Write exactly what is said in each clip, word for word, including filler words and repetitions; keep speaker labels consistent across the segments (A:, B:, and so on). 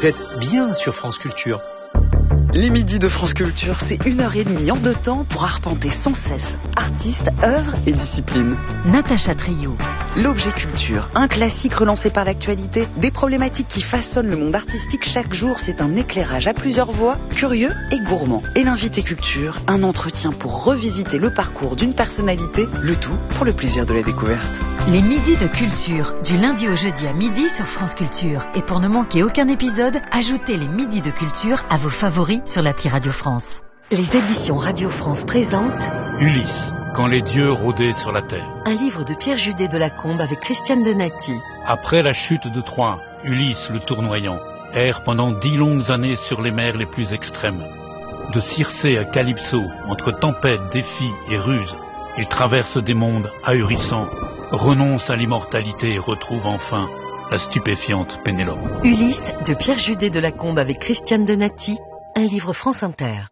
A: Vous êtes bien sur France Culture.
B: Les midis de France Culture, c'est une heure et demie en deux temps pour arpenter sans cesse artistes, œuvres et disciplines.
C: Natacha Trio.
B: L'objet culture, un classique relancé par l'actualité, des problématiques qui façonnent le monde artistique chaque jour, c'est un éclairage à plusieurs voix, curieux et gourmand. Et l'invité culture, un entretien pour revisiter le parcours d'une personnalité, le tout pour le plaisir de la découverte.
C: Les midis de culture, du lundi au jeudi à midi sur France Culture. Et pour ne manquer aucun épisode, ajoutez les midis de culture à vos favoris sur l'appli Radio France. Les éditions Radio France présentent
D: Ulysse, quand les dieux rôdaient sur la terre.
C: Un livre de Pierre Judet de Lacombe avec Christiane Donati.
D: Après la chute de Troie, Ulysse le tournoyant erre pendant dix longues années sur les mers les plus extrêmes. De Circé à Calypso, entre tempêtes, défis et ruses, il traverse des mondes ahurissants, renonce à l'immortalité et retrouve enfin la stupéfiante Pénélope.
C: Ulysse de Pierre Judet de Lacombe avec Christiane Donati, un livre France Inter.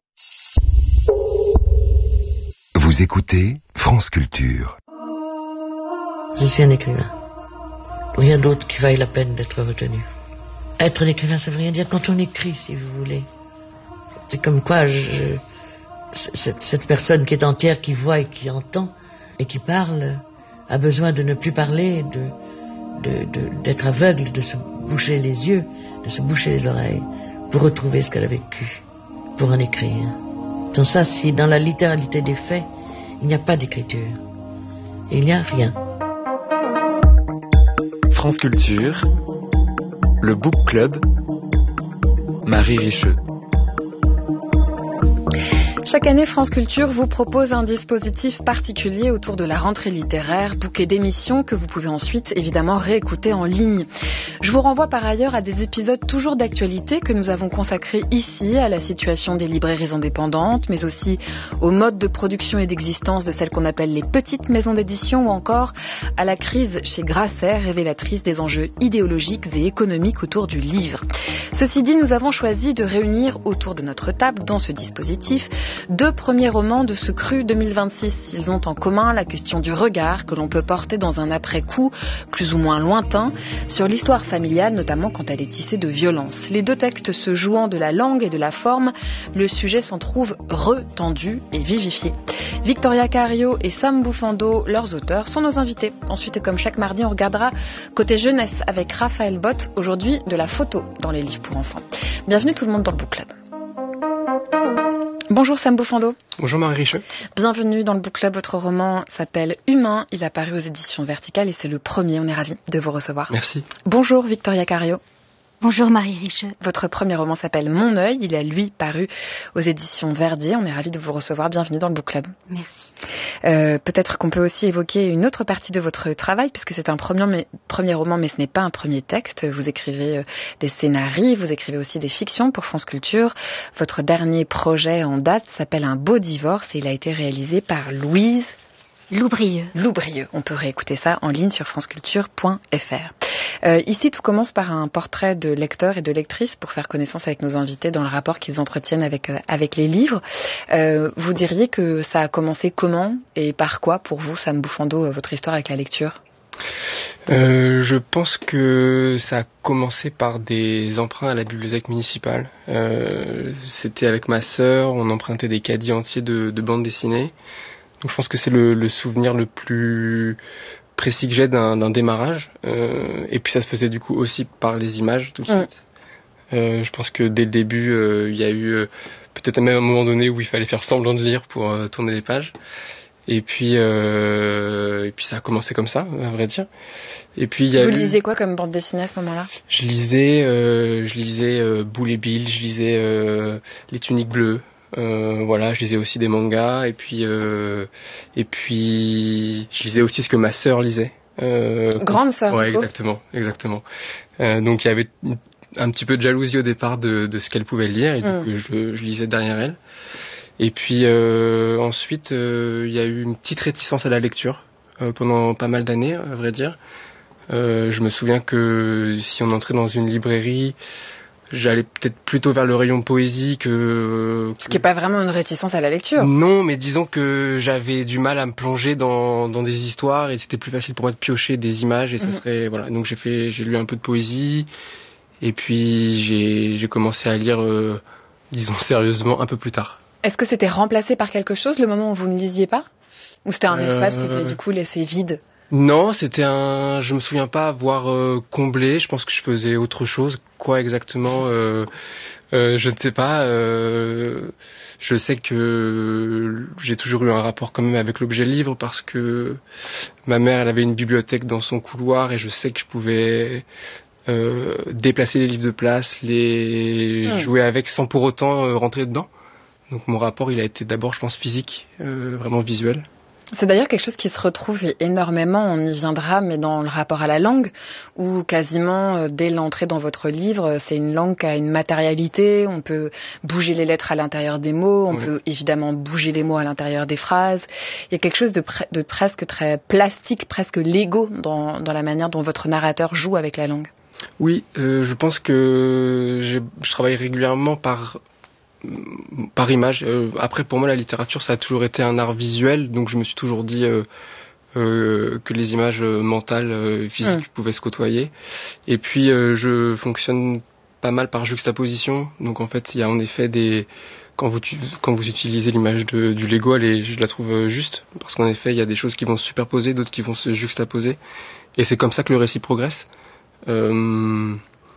E: Vous écoutez France Culture.
F: Je suis un écrivain. Rien d'autre qui vaille la peine d'être retenu. Être un écrivain, ça veut rien dire quand on écrit, si vous voulez. C'est comme quoi je, je, cette, cette personne qui est entière, qui voit et qui entend et qui parle, a besoin de ne plus parler, de, de, de, d'être aveugle, de se boucher les yeux, de se boucher les oreilles, pour retrouver ce qu'elle a vécu, pour en écrire. Sans ça, si dans la littéralité des faits, il n'y a pas d'écriture, il n'y a rien.
G: France Culture, le Book Club, Marie Richeux.
H: Chaque année, France Culture vous propose un dispositif particulier autour de la rentrée littéraire, bouquet d'émissions que vous pouvez ensuite évidemment réécouter en ligne. Je vous renvoie par ailleurs à des épisodes toujours d'actualité que nous avons consacrés ici à la situation des librairies indépendantes, mais aussi au mode de production et d'existence de celles qu'on appelle les petites maisons d'édition ou encore à la crise chez Grasset, révélatrice des enjeux idéologiques et économiques autour du livre. Ceci dit, nous avons choisi de réunir autour de notre table dans ce dispositif deux premiers romans de ce cru deux mille vingt-six. Ils ont en commun la question du regard que l'on peut porter dans un après-coup plus ou moins lointain sur l'histoire familiale, notamment quand elle est tissée de violence. Les deux textes se jouant de la langue et de la forme, le sujet s'en trouve retendu et vivifié. Victoria Cario et Sam Bufando, leurs auteurs, sont nos invités. Ensuite, comme chaque mardi, on regardera côté jeunesse avec Raphaël Bott, aujourd'hui de la photo dans les livres pour enfants. Bienvenue tout le monde dans le Book Club. Bonjour Sam Bufando.
I: Bonjour Marie Richeux.
H: Bienvenue dans le Book Club. Votre roman s'appelle Humain. Il a paru aux éditions Verticales et c'est le premier. On est ravis de vous recevoir.
I: Merci.
H: Bonjour Victoria Cario.
J: Bonjour Marie Richeux.
H: Votre premier roman s'appelle Mon œil. Il a lui paru aux éditions Verdier. On est ravis de vous recevoir. Bienvenue dans le Book Club.
J: Merci.
H: Euh, peut-être qu'on peut aussi évoquer une autre partie de votre travail, puisque c'est un premier, mais, premier roman, mais ce n'est pas un premier texte. Vous écrivez euh, des scénarios, vous écrivez aussi des fictions pour France Culture. Votre dernier projet en date s'appelle Un beau divorce et il a été réalisé par Louise
J: Loubrieux.
H: Loubrieux. On peut réécouter ça en ligne sur franceculture point f r. Euh, ici, tout commence par un portrait de lecteurs et de lectrices pour faire connaissance avec nos invités dans le rapport qu'ils entretiennent avec, euh, avec les livres. Euh, vous diriez que ça a commencé comment et par quoi pour vous, Sam Bufando, votre histoire avec la lecture ?
I: Euh, je pense que ça a commencé par des emprunts à la bibliothèque municipale. Euh, c'était avec ma sœur, on empruntait des caddies entiers de, de bandes dessinées. Donc je pense que c'est le, le souvenir le plus précis que j'ai d'un, d'un démarrage. Euh, et puis ça se faisait du coup aussi par les images tout de suite. Mmh. Euh, je pense que dès le début, euh, il y a eu euh, peut-être même un moment donné où il fallait faire semblant de lire pour euh, tourner les pages. Et puis, euh, et puis ça a commencé comme ça, à vrai dire. Et puis il y a
H: Vous
I: eu...
H: lisiez quoi comme bande dessinée à ce moment-là ?
I: Je lisais, euh, je lisais euh, Boule et Bill, je lisais euh, Les Tuniques Bleues. Euh, voilà, je lisais aussi des mangas et puis euh, et puis je lisais aussi ce que ma sœur lisait. Euh,
H: Grande sœur.
I: Ouais, exactement, exactement. Euh, donc il y avait un petit peu de jalousie au départ de, de ce qu'elle pouvait lire et
H: mmh.
I: donc je, je lisais derrière elle. Et puis euh, ensuite euh, il y a eu une petite réticence à la lecture euh, pendant pas mal d'années, à vrai dire. Euh, je me souviens que si on entrait dans une librairie, j'allais peut-être plutôt vers le rayon poésie que...
H: Ce qui n'est pas vraiment une réticence à la lecture.
I: Non, mais disons que j'avais du mal à me plonger dans, dans des histoires et c'était plus facile pour moi de piocher des images et ça mmh. serait... Voilà, donc j'ai fait, j'ai lu un peu de poésie Et puis j'ai, j'ai commencé à lire, euh, disons sérieusement, un peu plus tard.
H: Est-ce que c'était remplacé par quelque chose le moment où vous ne lisiez pas ? Ou c'était un
I: Euh,
H: espace qui était du coup laissé vide ?
I: Non, c'était un. Je me souviens pas avoir euh, comblé. Je pense que je faisais autre chose. Quoi exactement euh, euh, Je ne sais pas. Euh, je sais que j'ai toujours eu un rapport quand même avec l'objet livre parce que ma mère, elle avait une bibliothèque dans son couloir et je sais que je pouvais euh, déplacer les livres de place, les mmh. jouer avec sans pour autant euh, rentrer dedans. Donc mon rapport, il a été d'abord, je pense, physique, euh, vraiment visuel.
H: C'est d'ailleurs quelque chose qui se retrouve énormément, on y viendra, mais dans le rapport à la langue, où quasiment euh, dès l'entrée dans votre livre, c'est une langue qui a une matérialité, on peut bouger les lettres à l'intérieur des mots, on oui. peut évidemment bouger les mots à l'intérieur des phrases. Il y a quelque chose de, pre- de presque très plastique, presque Lego dans, dans la manière dont votre narrateur joue avec la langue.
I: Oui, euh, je pense que j'ai, je travaille régulièrement par... par image. Euh, après, pour moi, la littérature, ça a toujours été un art visuel, donc je me suis toujours dit euh, euh, que les images mentales, euh, physiques mmh. pouvaient se côtoyer. Et puis, euh, je fonctionne pas mal par juxtaposition. Donc, en fait, il y a en effet des... Quand vous, quand vous utilisez l'image de, du Lego, elle est, je la trouve juste, parce qu'en effet, il y a des choses qui vont se superposer, d'autres qui vont se juxtaposer. Et c'est comme ça que le récit progresse. Euh...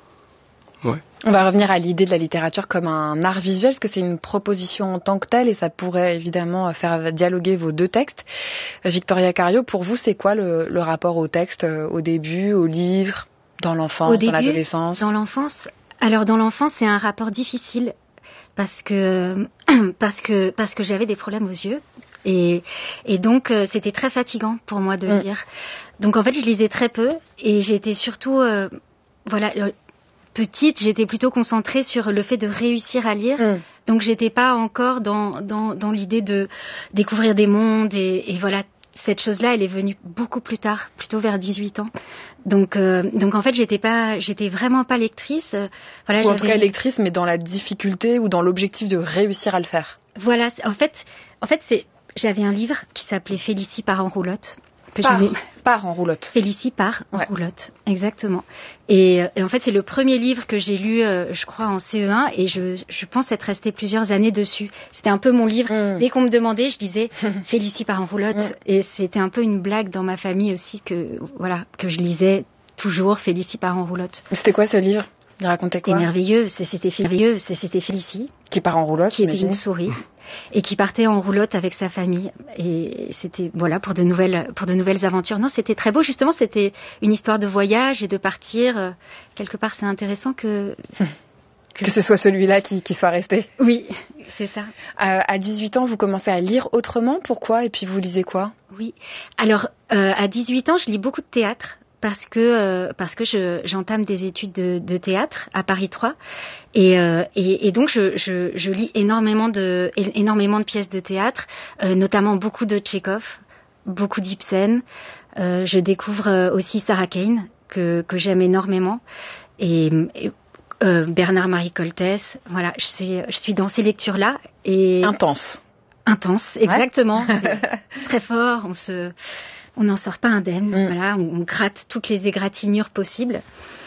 I: Ouais.
H: On va revenir à l'idée de la littérature comme un art visuel, parce que c'est une proposition en tant que telle et ça pourrait évidemment faire dialoguer vos deux textes. Victoria Cario, pour vous, c'est quoi le, le rapport au texte, au début, au livre, dans l'enfance,
J: au début,
H: dans l'adolescence ?
J: Dans l'enfance, alors dans l'enfance, c'est un rapport difficile parce que parce que parce que j'avais des problèmes aux yeux. Et, et donc, euh, c'était très fatigant pour moi de mmh. lire. Donc, en fait, je lisais très peu et j'étais surtout, euh, voilà. Petite, j'étais plutôt concentrée sur le fait de réussir à lire. Mmh. Donc, j'étais pas encore dans, dans, dans l'idée de découvrir des mondes. Et, et voilà, cette chose-là, elle est venue beaucoup plus tard, plutôt vers dix-huit ans. Donc, euh, donc en fait, j'étais pas, j'étais vraiment pas lectrice.
H: Voilà, ou en tout cas lectrice, mais dans la difficulté ou dans l'objectif de réussir à le faire.
J: Voilà, en fait, en fait c'est, j'avais un livre qui s'appelait Félicie part en roulotte.
H: Que par, par en roulotte.
J: Félicie part en ouais. roulotte, exactement. Et, et en fait, c'est le premier livre que j'ai lu, euh, je crois, en C E un, et je, je pense être restée plusieurs années dessus. C'était un peu mon livre. Mmh. Dès qu'on me demandait, je disais Félicie part en roulotte, mmh. et c'était un peu une blague dans ma famille aussi que voilà que je lisais toujours Félicie part en roulotte.
H: C'était quoi ce livre ? Il racontait quoi ?
J: C'était merveilleux, c'était merveilleux, c'était Félicie
H: qui part en roulotte,
J: qui était une souris et qui partait en roulotte avec sa famille, et c'était voilà pour de nouvelles pour de nouvelles aventures. Non, c'était très beau, justement, c'était une histoire de voyage et de partir. Quelque part, c'est intéressant que
H: que, que ce soit celui-là qui qui soit resté.
J: Oui, c'est ça.
H: Euh, à dix-huit ans, vous commencez à lire autrement. Pourquoi ? Et puis vous lisez quoi ?
J: Oui. Alors euh, à dix-huit ans, je lis beaucoup de théâtre. Parce que euh, parce que je, j'entame des études de, de théâtre à Paris trois et, euh, et, et donc je, je, je lis énormément de énormément de pièces de théâtre, euh, notamment beaucoup de Tchekhov, beaucoup d'Ibsen. Euh, je découvre euh, aussi Sarah Kane que que j'aime énormément et, et euh, Bernard-Marie Coltès. Voilà, je suis je suis dans ces lectures là et
H: intense.
J: Intense, exactement. Ouais. C'est très fort. On se On n'en sort pas indemne, mmh. voilà, on, on gratte toutes les égratignures possibles.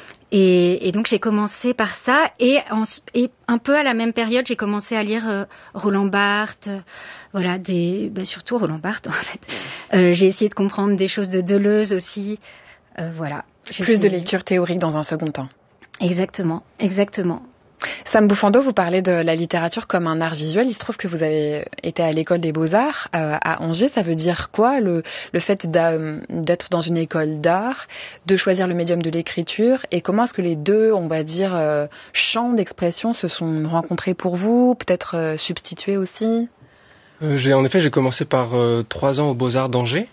J: Et, et donc j'ai commencé par ça, et, en, et un peu à la même période, j'ai commencé à lire euh, Roland Barthes, euh, voilà, des, bah, surtout Roland Barthes en fait. Euh, j'ai essayé de comprendre des choses de Deleuze aussi, euh, voilà.
H: J'ai Plus fait... de lecture théorique dans un second temps.
J: Exactement, exactement.
H: Sam Bouffando, vous parlez de la littérature comme un art visuel. Il se trouve que vous avez été à l'école des Beaux-Arts euh, à Angers. Ça veut dire quoi, le, le fait d'être dans une école d'art, de choisir le médium de l'écriture, et comment est-ce que les deux, on va dire, euh, champs d'expression se sont rencontrés pour vous, peut-être euh, substitués aussi ?
I: euh, j'ai, En effet, j'ai commencé par euh, trois ans aux Beaux-Arts d'Angers.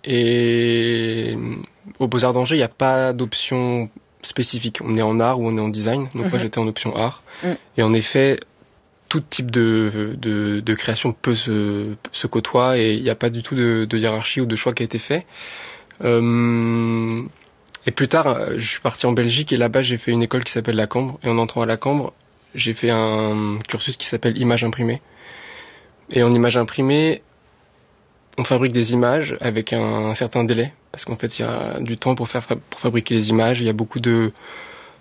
I: Et aux Beaux-Arts d'Angers, il n'y a pas d'option spécifique. On est en art ou on est en design. Donc mmh. moi j'étais en option art. Mmh. Et en effet, tout type de, de, de création peut se, se côtoie et il n'y a pas du tout de, de hiérarchie ou de choix qui a été fait. Euh, et plus tard, je suis parti en Belgique et là-bas j'ai fait une école qui s'appelle la Cambre. Et en entrant à la Cambre, j'ai fait un cursus qui s'appelle image imprimée. Et en image imprimée, on fabrique des images avec un, un certain délai, parce qu'en fait il y a du temps pour faire pour fabriquer les images. Il y a beaucoup de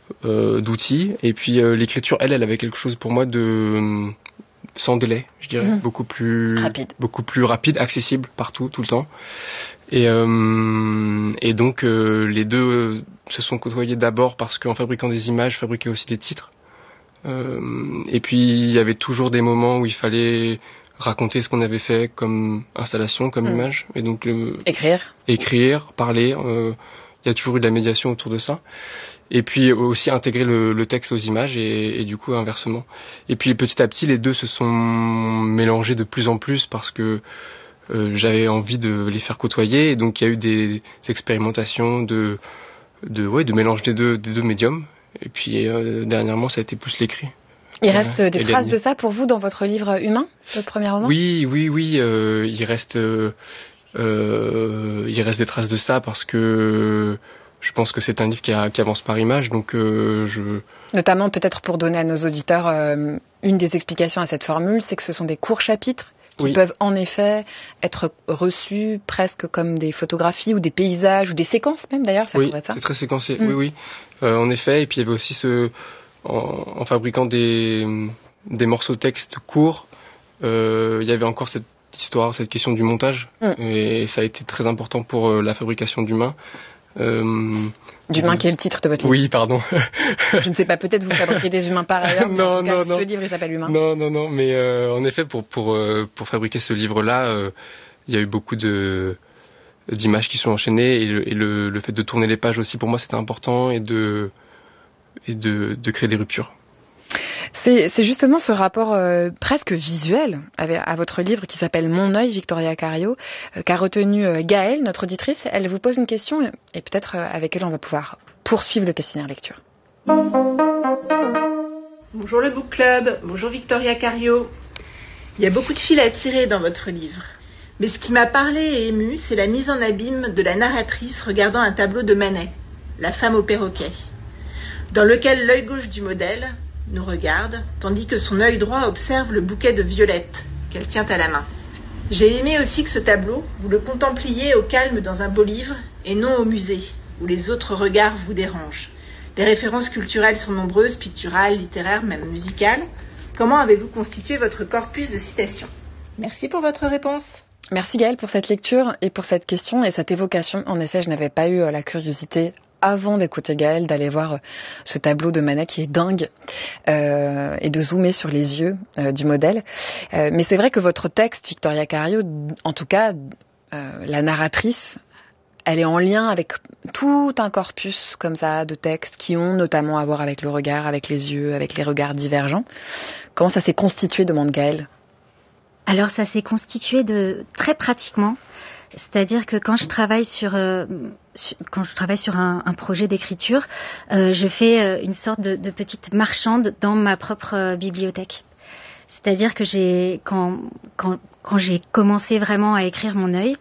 I: euh, d'outils. Et puis euh, l'écriture, elle, elle avait quelque chose pour moi de euh, sans délai, je dirais, mmh. beaucoup plus
H: rapide,
I: beaucoup plus rapide, accessible partout, tout le temps. Et euh, et donc euh, les deux se sont côtoyés d'abord parce qu'en fabriquant des images, je fabriquais aussi des titres. Euh, et puis il y avait toujours des moments où il fallait raconter ce qu'on avait fait comme installation, comme mmh. image, et donc le,
H: écrire,
I: écrire, parler. Euh, il y a toujours eu de la médiation autour de ça. Et puis aussi intégrer le, le texte aux images et, et du coup inversement. Et puis petit à petit, les deux se sont mélangés de plus en plus parce que euh, j'avais envie de les faire côtoyer. Et donc il y a eu des, des expérimentations de, de, ouais, de mélange des deux, des deux médiums. Et puis euh, dernièrement, ça a été plus l'écrit.
H: Il ouais, reste des traces de ça pour vous dans votre livre Humain, le premier roman ?
I: Oui, oui, oui. Euh, il reste, euh, euh, il reste des traces de ça parce que je pense que c'est un livre qui, a, qui avance par image, donc euh, je...
H: Notamment, peut-être pour donner à nos auditeurs euh, une des explications à cette formule, c'est que ce sont des courts chapitres qui oui. peuvent en effet être reçus presque comme des photographies ou des paysages ou des séquences même d'ailleurs, ça
I: oui,
H: pourrait être ça.
I: Oui, c'est très séquencé, mmh. oui, oui, euh, en effet. Et puis il y avait aussi ce... En, en fabriquant des, des morceaux de texte courts, euh, il y avait encore cette histoire, cette question du montage, mmh. et ça a été très important pour euh, la fabrication d'Humain. Euh,
H: D'Humain, qui est le titre de votre livre.
I: Oui, pardon.
H: Je ne sais pas, peut-être vous fabriquez des humains par ailleurs, mais
I: non,
H: en tout cas,
I: non,
H: ce
I: non.
H: livre, il s'appelle Humain.
I: Non, non, non, mais euh, en effet, pour, pour, euh, pour fabriquer ce livre-là, euh, il y a eu beaucoup de, d'images qui sont enchaînées, et, le, et le, le fait de tourner les pages aussi, pour moi, c'était important, et de, et de, de créer des ruptures.
H: C'est, c'est justement ce rapport euh, presque visuel avec, à votre livre qui s'appelle Mon œil, Victoria Cario, euh, qu'a retenu euh, Gaëlle, notre auditrice. Elle vous pose une question et peut-être euh, avec elle on va pouvoir poursuivre le questionnaire lecture.
K: Bonjour le Book Club, bonjour Victoria Cario. Il y a beaucoup de fils à tirer dans votre livre. Mais ce qui m'a parlé et ému, c'est la mise en abîme de la narratrice regardant un tableau de Manet, La femme au perroquet, dans lequel l'œil gauche du modèle nous regarde, tandis que son œil droit observe le bouquet de violettes qu'elle tient à la main. J'ai aimé aussi que ce tableau, vous le contempliez au calme dans un beau livre, et non au musée, où les autres regards vous dérangent. Les références culturelles sont nombreuses, picturales, littéraires, même musicales. Comment avez-vous constitué votre corpus de citations ? Merci pour votre réponse.
H: Merci Gaëlle pour cette lecture et pour cette question et cette évocation. En effet, je n'avais pas eu la curiosité avant d'écouter Gaëlle, d'aller voir ce tableau de Manet qui est dingue euh, et de zoomer sur les yeux euh, du modèle. Euh, mais c'est vrai que votre texte, Victoria Cario, en tout cas, euh, la narratrice, elle est en lien avec tout un corpus comme ça de textes qui ont notamment à voir avec le regard, avec les yeux, avec les regards divergents. Comment ça s'est constitué, demande Gaëlle ?
J: Alors ça s'est constitué de très pratiquement. C'est-à-dire que quand je travaille sur, euh, sur quand je travaille sur un, un projet d'écriture, euh, je fais euh, une sorte de, de petite marchande dans ma propre euh, bibliothèque. C'est-à-dire que j'ai quand quand quand j'ai commencé vraiment à écrire Mon œil,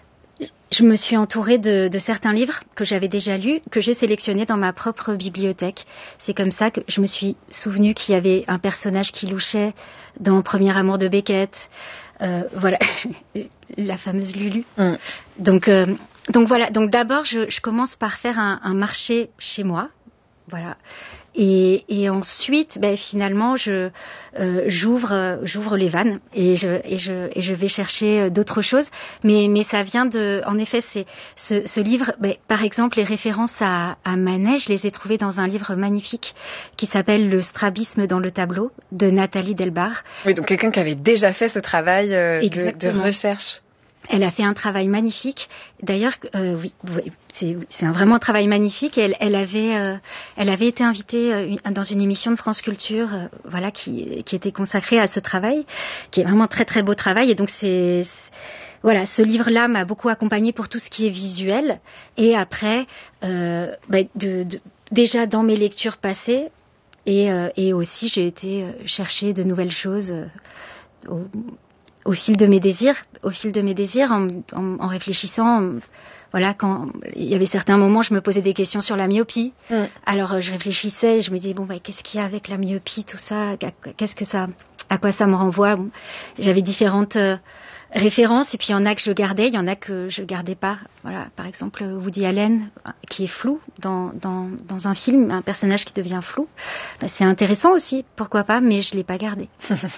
J: je me suis entourée de, de certains livres que j'avais déjà lus, que j'ai sélectionnés dans ma propre bibliothèque. C'est comme ça que je me suis souvenue qu'il y avait un personnage qui louchait dans Premier amour de Beckett. Euh, voilà, la fameuse Lulu. Mm. Donc, euh, donc voilà. Donc d'abord, je, je commence par faire un, un marché chez moi, voilà. Et, et ensuite, ben, finalement, je euh, j'ouvre euh, j'ouvre les vannes et je et je et je vais chercher d'autres choses. Mais mais ça vient de, en effet, c'est ce, ce livre. Ben, par exemple, les références à, à Manet, je les ai trouvées dans un livre magnifique qui s'appelle Le strabisme dans le tableau de Nathalie Delbar.
H: Oui, donc quelqu'un qui avait déjà fait ce travail euh, de, de recherche.
J: Elle a fait un travail magnifique. D'ailleurs, euh, oui, c'est, c'est un vraiment un travail magnifique. Elle, elle avait, euh, elle avait été invitée euh, dans une émission de France Culture, euh, voilà, qui, qui était consacrée à ce travail, qui est vraiment un très très beau travail. Et donc c'est, c'est voilà, ce livre-là m'a beaucoup accompagnée pour tout ce qui est visuel. Et après, euh, bah, de, de, déjà dans mes lectures passées, et, euh, et aussi j'ai été chercher de nouvelles choses. Euh, au, au fil de mes désirs, au fil de mes désirs, en, en, en réfléchissant, en, voilà, quand il y avait certains moments, je me posais des questions sur la myopie. Mm. Alors je réfléchissais, je me disais bon, bah, qu'est-ce qu'il y a avec la myopie, tout ça, qu'est-ce que ça, à quoi ça me renvoie. Bon, j'avais différentes euh, références, et puis il y en a que je gardais, il y en a que je gardais pas. Voilà, par exemple Woody Allen, qui est flou dans dans dans un film, un personnage qui devient flou. Ben, c'est intéressant aussi, pourquoi pas, mais je l'ai pas gardé.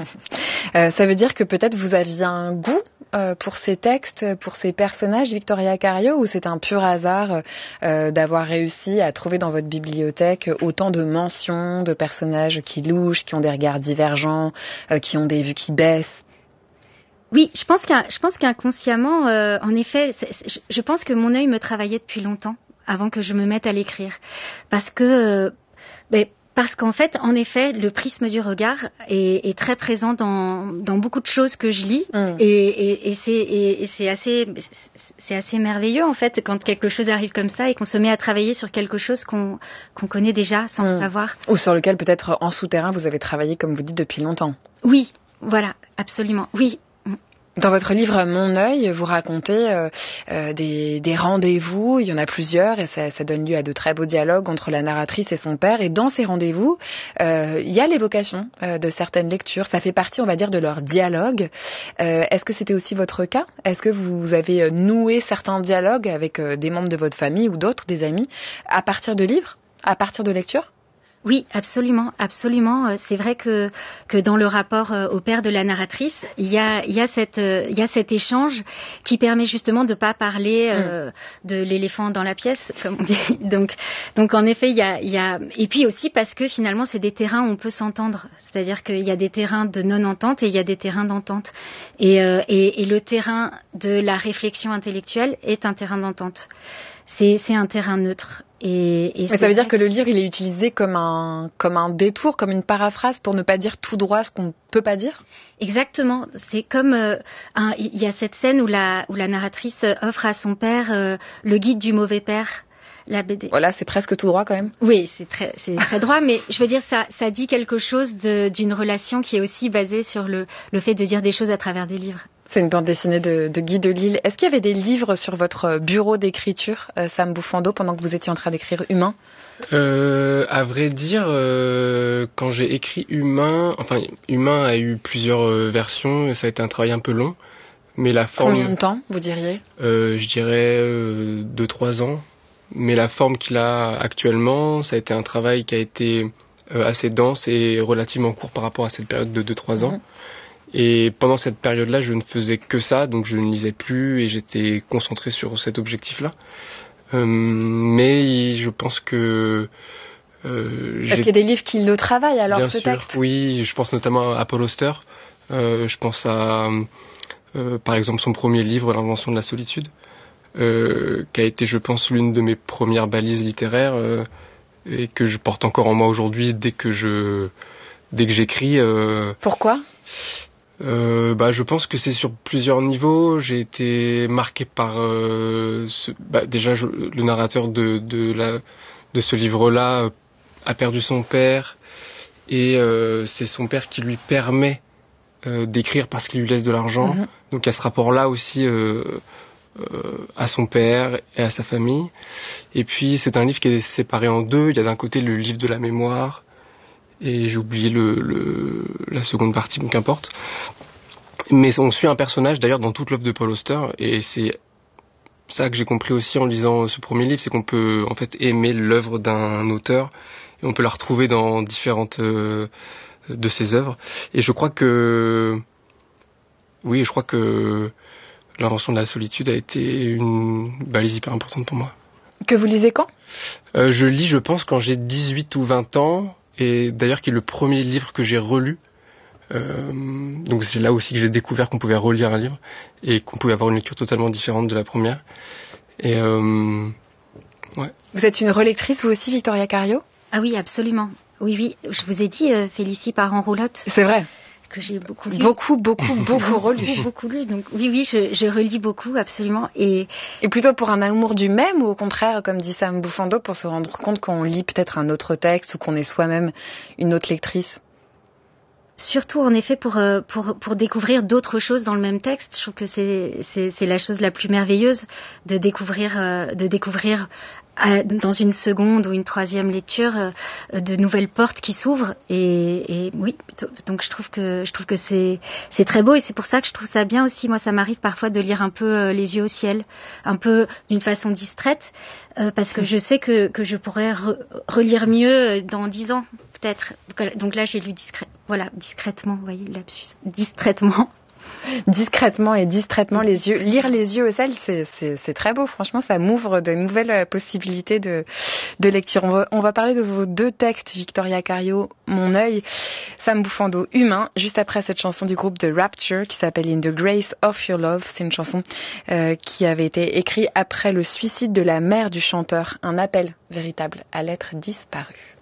H: euh, ça veut dire que peut-être vous aviez un goût euh, pour ces textes, pour ces personnages, Victoria Cario, ou c'est un pur hasard euh, d'avoir réussi à trouver dans votre bibliothèque autant de mentions de personnages qui louchent, qui ont des regards divergents, euh, qui ont des vues qui baissent?
J: Oui, je pense qu'un, je pense qu'inconsciemment, euh, en effet, c'est, c'est, je pense que mon œil me travaillait depuis longtemps, avant que je me mette à l'écrire, parce que, euh, ben, parce qu'en fait, en effet, le prisme du regard est, est très présent dans, dans beaucoup de choses que je lis, mmh. et, et, et, c'est, et, et c'est assez, c'est assez merveilleux en fait quand quelque chose arrive comme ça et qu'on se met à travailler sur quelque chose qu'on, qu'on connaît déjà sans mmh. le savoir,
H: ou sur lequel peut-être en souterrain vous avez travaillé, comme vous dites, depuis longtemps.
J: Oui, voilà, absolument, oui.
H: Dans votre livre Mon œil, vous racontez euh, euh, des, des rendez-vous, il y en a plusieurs, et ça, ça donne lieu à de très beaux dialogues entre la narratrice et son père. Et dans ces rendez-vous, euh, il y a l'évocation euh, de certaines lectures. Ça fait partie, on va dire, de leur dialogue. Euh, est-ce que c'était aussi votre cas? Est-ce que vous avez noué certains dialogues avec euh, des membres de votre famille ou d'autres, des amis, à partir de livres, à partir de lectures?
J: Oui, absolument, absolument. C'est vrai que que dans le rapport au père de la narratrice, il y a il y a cette il y a cet échange qui permet justement de pas parler euh, mm. de l'éléphant dans la pièce, comme on dit. Donc donc en effet, il y a il y a et puis aussi parce que finalement c'est des terrains où on peut s'entendre. C'est-à-dire qu'il y a des terrains de non-entente et il y a des terrains d'entente. Et euh, et, et le terrain de la réflexion intellectuelle est un terrain d'entente. C'est c'est un terrain neutre. Et, et
H: Mais ça veut dire que le livre, il est utilisé comme un, comme un détour, comme une paraphrase pour ne pas dire tout droit ce qu'on ne peut pas dire?
J: Exactement. C'est comme, euh, un, il y a cette scène où la, où la narratrice offre à son père euh, le guide du mauvais père. La B D.
H: Voilà, c'est presque tout droit quand même.
J: Oui, c'est très, c'est très droit, mais je veux dire, ça, ça dit quelque chose de, d'une relation qui est aussi basée sur le, le fait de dire des choses à travers des livres.
H: C'est une bande dessinée de, de Guy Delisle. Est-ce qu'il y avait des livres sur votre bureau d'écriture, euh, Sam Bouffando, pendant que vous étiez en train d'écrire Humain?
I: euh, À vrai dire, euh, quand j'ai écrit Humain, enfin, Humain a eu plusieurs euh, versions, ça a été un travail un peu long, mais la forme...
H: Combien de temps, vous diriez?
I: euh, Je dirais euh, deux, trois ans. Mais la forme qu'il a actuellement, ça a été un travail qui a été euh, assez dense et relativement court par rapport à cette période de deux trois ans. Mmh. Et pendant cette période-là, je ne faisais que ça, donc je ne lisais plus et j'étais concentré sur cet objectif-là. Euh, mais je pense que...
H: Euh, Est-ce qu'il y a des livres qui le travaillent alors,
I: Bien
H: ce
I: sûr,
H: texte?
I: Oui, je pense notamment à Paul Auster. Euh, je pense à, euh, par exemple, son premier livre, L'invention de la solitude. Euh, qui a été, je pense, l'une de mes premières balises littéraires euh, et que je porte encore en moi aujourd'hui dès que je dès que j'écris. Euh,
H: Pourquoi
I: euh, Bah, je pense que c'est sur plusieurs niveaux. J'ai été marqué par euh, ce, bah, déjà je, le narrateur de de la de ce livre-là euh, a perdu son père et euh, c'est son père qui lui permet euh, d'écrire parce qu'il lui laisse de l'argent. Mm-hmm. Donc il y a ce rapport-là aussi. Euh, Euh, à son père et à sa famille. Et puis c'est un livre qui est séparé en deux. Il y a d'un côté le livre de la mémoire et j'ai oublié le, le, la seconde partie, donc qu'importe. Mais on suit un personnage d'ailleurs dans toute l'œuvre de Paul Auster et c'est ça que j'ai compris aussi en lisant ce premier livre, c'est qu'on peut en fait aimer l'œuvre d'un auteur et on peut la retrouver dans différentes euh, de ses œuvres. Et je crois que oui, je crois que L'invention de la solitude a été une balise hyper importante pour moi.
H: Que vous lisez quand
I: euh, Je lis, je pense, quand j'ai dix-huit ou vingt ans, et d'ailleurs qui est le premier livre que j'ai relu. Euh, donc c'est là aussi que j'ai découvert qu'on pouvait relire un livre, et qu'on pouvait avoir une lecture totalement différente de la première. Et euh, ouais.
H: Vous êtes une relectrice, vous aussi, Victoria Cario?
J: Ah oui, absolument. Oui, oui, je vous ai dit, euh, Félicie part en roulotte.
H: C'est vrai.
J: Que j'ai beaucoup lu.
H: Beaucoup, beaucoup, beaucoup relu.
J: Beaucoup, beaucoup lu. Donc oui, oui, je, je relis beaucoup, absolument. Et...
H: et plutôt pour un amour du même ou au contraire, comme dit Sam Bouffando, pour se rendre compte qu'on lit peut-être un autre texte ou qu'on est soi-même une autre lectrice?
J: Surtout, en effet, pour, pour, pour découvrir d'autres choses dans le même texte. Je trouve que c'est, c'est, c'est la chose la plus merveilleuse de découvrir, de découvrir à, dans une seconde ou une troisième lecture, euh, de nouvelles portes qui s'ouvrent. Et, et oui, donc je trouve que je trouve que c'est c'est très beau, et c'est pour ça que je trouve ça bien aussi. Moi, ça m'arrive parfois de lire un peu euh, les yeux au ciel, un peu d'une façon distraite, euh, parce que je sais que que je pourrais re, relire mieux dans dix ans peut-être. Donc là, j'ai lu discret, voilà, discrètement, vous voyez, lapsus, distraitement.
H: Discrètement et distraitement les yeux, lire les yeux au ciel, c'est, c'est, c'est très beau. Franchement, ça m'ouvre de nouvelles possibilités de, de lecture. On va, on va parler de vos deux textes, Victoria Cario, Mon œil, Sam Bouffando, Humain, juste après cette chanson du groupe The Rapture qui s'appelle In the Grace of Your Love. C'est une chanson euh, qui avait été écrite après le suicide de la mère du chanteur, un appel véritable à l'être disparu.